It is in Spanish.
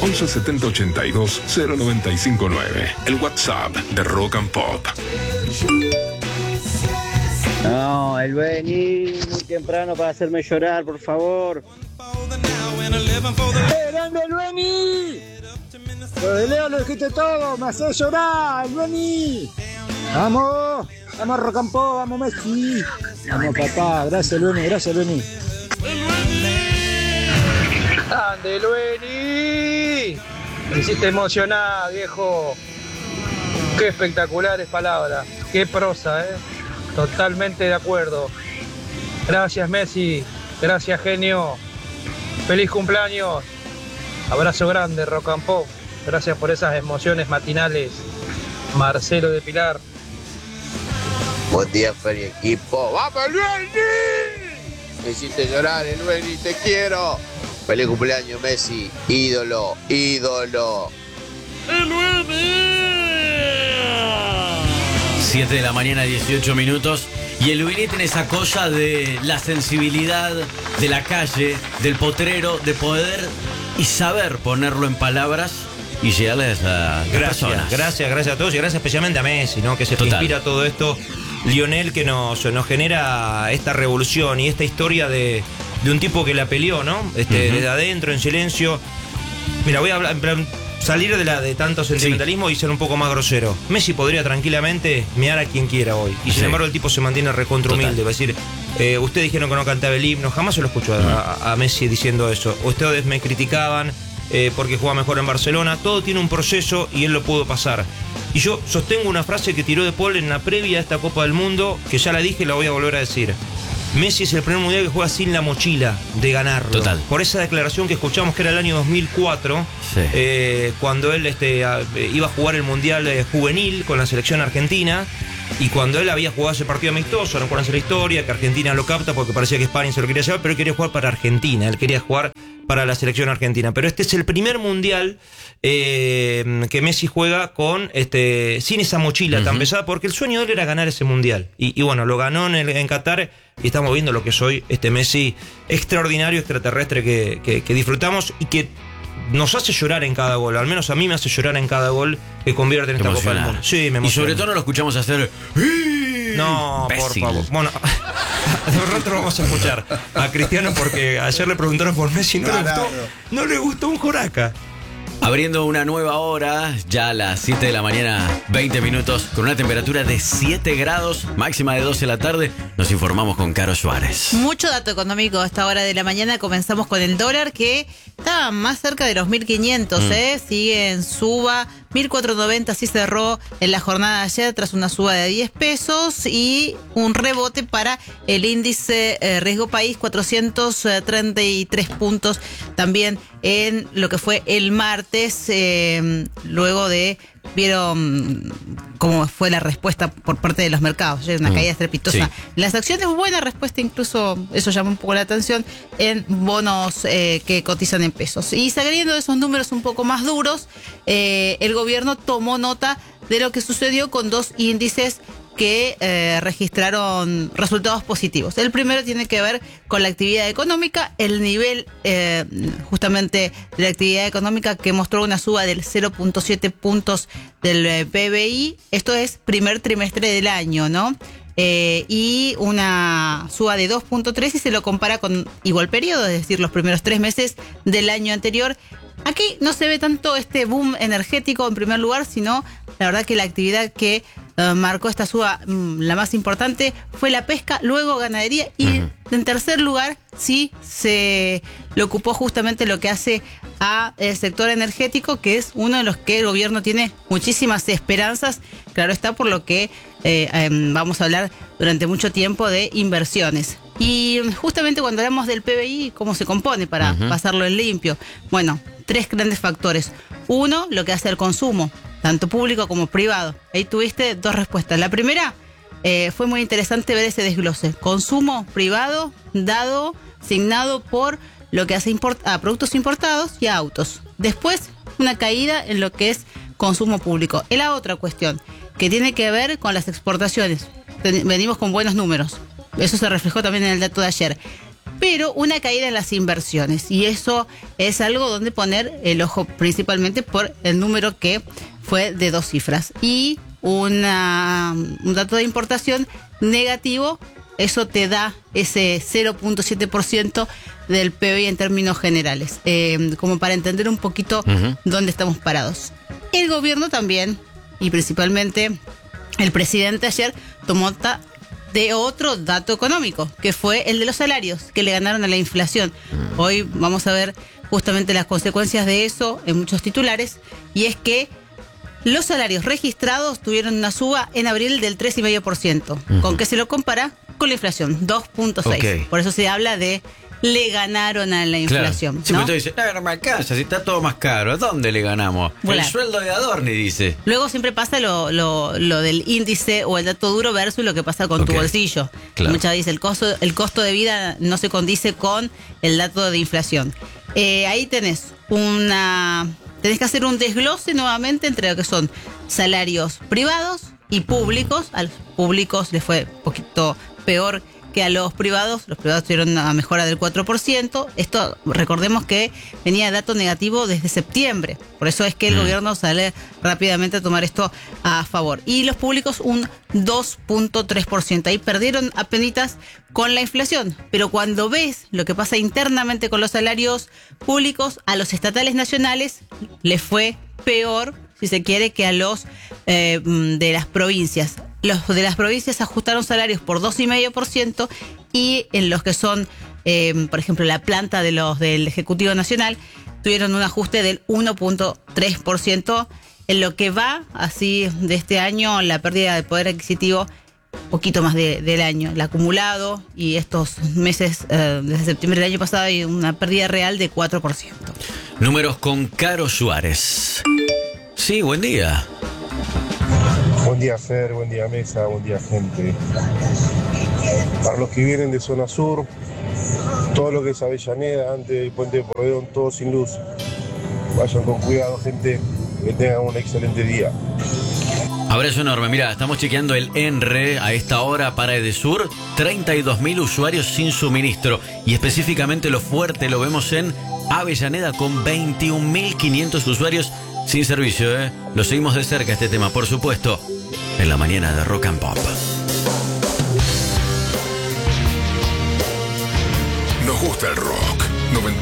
11 70 82 0959. El WhatsApp de Rock and Pop. No, el Beni, muy temprano para hacerme llorar, por favor. ¡Grande el Beni! Lo de Leo lo dijiste todo, me hace llorar, el Beni. ¡Vamos! ¡Vamos Rock and Pop, vamos Messi! ¡Vamos papá! Gracias Beni, gracias Beni. ¡Grande el Beni! Me hiciste emocionar, viejo. Qué espectaculares palabras, qué prosa, Totalmente de acuerdo. Gracias Messi, gracias genio. Feliz cumpleaños. Abrazo grande, Rock and Pop. Gracias por esas emociones matinales. Marcelo de Pilar. Buen día, Feri equipo. ¡Vamos, Lueni! Me hiciste llorar, Lueni, te quiero. Feliz cumpleaños, Messi. Ídolo, ídolo. ¡El Lueni! 7 de la mañana, 18 minutos. Y el Luini tiene esa cosa de la sensibilidad de la calle, del potrero, de poder y saber ponerlo en palabras y llegarles a las personas. Gracias a todos y gracias especialmente a Messi, ¿no? Que se inspira todo esto. Lionel, que nos genera esta revolución y esta historia de un tipo que la peleó, ¿no? Desde adentro, en silencio. Mira, voy a hablar, salir de tanto sentimentalismo y ser un poco más grosero. Messi podría tranquilamente mear a quien quiera hoy. Y sin embargo el tipo se mantiene recontra humilde. Va a decir, ustedes dijeron que no cantaba el himno. Jamás se lo escucho a Messi diciendo eso. Ustedes me criticaban porque jugaba mejor en Barcelona. Todo tiene un proceso y él lo pudo pasar. Y yo sostengo una frase que tiró De Paul en la previa a esta Copa del Mundo, que ya la dije y la voy a volver a decir. Messi es el primer mundial que juega sin la mochila de ganarlo. Total. Por esa declaración que escuchamos que era el año 2004, cuando él iba a jugar el mundial juvenil con la selección argentina, y cuando él había jugado ese partido amistoso, no conoce la historia, que Argentina lo capta porque parecía que España se lo quería llevar, pero él quería jugar para Argentina, él quería jugar para la selección argentina. Pero este es el primer mundial que Messi juega con sin esa mochila tan pesada, porque el sueño de él era ganar ese mundial. Y bueno, lo ganó en Qatar, y estamos viendo lo que es hoy este Messi extraordinario, extraterrestre que disfrutamos y que nos hace llorar en cada gol. Al menos a mí me hace llorar en cada gol que convierte en esta Copa del Mundo. Sí, me emociona. Y sobre todo no lo escuchamos hacer. No, por favor. Bueno, de rato vamos a escuchar a Cristiano porque ayer le preguntaron por Messi, no le gustó un joraca. Abriendo una nueva hora, ya a las 7 de la mañana, 20 minutos, con una temperatura de 7 grados, máxima de 12 de la tarde, nos informamos con Caro Suárez. Mucho dato económico a esta hora de la mañana. Comenzamos con el dólar, que está más cerca de los 1.500, sigue en suba. 1.490 así cerró en la jornada de ayer tras una suba de 10 pesos y un rebote para el índice riesgo país, 433 puntos también en lo que fue el martes, luego de, vieron cómo fue la respuesta por parte de los mercados, una caída estrepitosa. Las acciones, buena respuesta, incluso eso llamó un poco la atención en bonos que cotizan en pesos. Y saliendo de esos números un poco más duros, el gobierno tomó nota de lo que sucedió con dos índices que registraron resultados positivos. El primero tiene que ver con la actividad económica, el nivel justamente de la actividad económica, que mostró una suba del 0.7 puntos del PBI. Esto es primer trimestre del año, ¿no? Y una suba de 2.3 si se lo compara con igual periodo, es decir, los primeros 3 meses del año anterior. Aquí no se ve tanto este boom energético en primer lugar, sino la verdad que la actividad que marcó esta suba, la más importante, fue la pesca, luego ganadería y en tercer lugar sí se le ocupó justamente lo que hace a el sector energético, que es uno de los que el gobierno tiene muchísimas esperanzas, claro está, por lo que vamos a hablar durante mucho tiempo de inversiones. Y justamente cuando hablamos del PBI, ¿cómo se compone para pasarlo en limpio? Bueno, 3 grandes factores. Uno, lo que hace el consumo, tanto público como privado. Ahí tuviste 2 respuestas. La primera, fue muy interesante ver ese desglose. Consumo privado dado, asignado por lo que hace a productos importados y a autos. Después, una caída en lo que es consumo público. Y la otra cuestión, que tiene que ver con las exportaciones. Venimos con buenos números. Eso se reflejó también en el dato de ayer. pero una caída en las inversiones. Y eso es algo donde poner el ojo principalmente por el número que fue de 2 cifras. Y un dato de importación negativo, eso te da ese 0.7% del PBI en términos generales, como para entender un poquito dónde estamos parados. El gobierno también, y principalmente el presidente ayer, tomó nota de otro dato económico, que fue el de los salarios, que le ganaron a la inflación. Hoy vamos a ver justamente las consecuencias de eso en muchos titulares, y es que los salarios registrados tuvieron una suba en abril del 3,5%. ¿Con qué se lo compara? Con la inflación, 2.6%. Okay. Por eso se habla de le ganaron a la inflación. Claro. Sí, ¿no? Dice, no me alcanza, si está todo más caro, ¿a dónde le ganamos? Bueno, el sueldo de Adorni, dice. Luego siempre pasa lo del índice o el dato duro versus lo que pasa con tu bolsillo. Claro. Muchas veces el costo de vida no se condice con el dato de inflación. Ahí tenés que hacer un desglose nuevamente entre lo que son salarios privados y públicos. A los públicos les fue un poquito peor que a los privados. Los privados tuvieron una mejora del 4%. Esto, recordemos que venía de dato negativo desde septiembre. Por eso es que el gobierno sale rápidamente a tomar esto a favor. Y los públicos un 2.3%. Ahí perdieron apenitas con la inflación. Pero cuando ves lo que pasa internamente con los salarios públicos, a los estatales nacionales les fue peor, si se quiere, que a los de las provincias. Los de las provincias ajustaron salarios por 2,5% y en los que son, por ejemplo, la planta de los del Ejecutivo Nacional, tuvieron un ajuste del 1.3%. En lo que va así de este año, la pérdida de poder adquisitivo, poquito más del año. El acumulado y estos meses, desde septiembre del año pasado, hay una pérdida real de 4%. Números con Caro Suárez. Sí, buen día. Buen día, Fer, buen día, Mesa, buen día, gente. Para los que vienen de zona sur, todo lo que es Avellaneda, antes del puente de Porredón, todo sin luz. Vayan con cuidado, gente, que tengan un excelente día. Abrazo enorme. Mira, estamos chequeando el ENRE a esta hora para Edesur. 32.000 usuarios sin suministro. Y específicamente lo fuerte lo vemos en Avellaneda con 21.500 usuarios sin servicio, ¿eh? Lo seguimos de cerca este tema, por supuesto, en la mañana de Rock and Pop. Nos gusta el rock. 90.